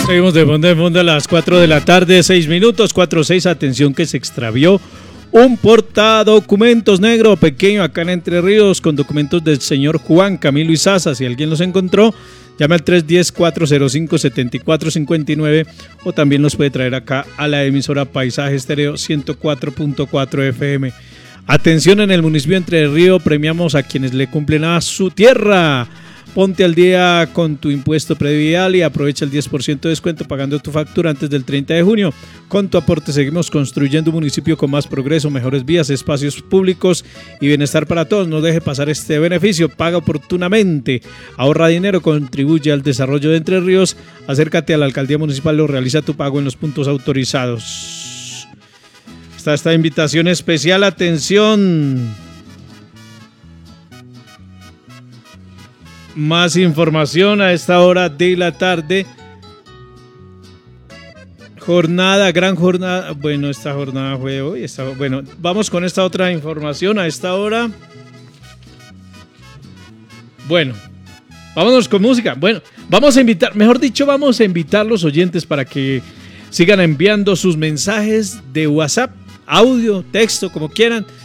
Seguimos de fondo a las 4 de la tarde, 6 minutos, 4-6. Atención que se extravió un portadocumentos negro pequeño acá en Entre Ríos con documentos del señor Juan Camilo Izaza. Si alguien los encontró, llame al 310-405-7459 o también los puede traer acá a la emisora Paisaje Estéreo 104.4 FM. Atención, en el municipio de Entre Ríos premiamos a quienes le cumplen a su tierra. Ponte al día con tu impuesto predial y aprovecha el 10% de descuento pagando tu factura antes del 30 de junio. Con tu aporte seguimos construyendo un municipio con más progreso, mejores vías, espacios públicos y bienestar para todos. No deje pasar este beneficio, paga oportunamente, ahorra dinero, contribuye al desarrollo de Entre Ríos. Acércate a la alcaldía municipal o realiza tu pago en los puntos autorizados. Esta invitación especial, atención. Más información a esta hora de la tarde. Gran jornada. Bueno, esta jornada fue hoy. Bueno, vamos con esta otra información a esta hora. Bueno, vámonos con música. Bueno, vamos a invitar a los oyentes para que sigan enviando sus mensajes de WhatsApp, audio, texto, como quieran.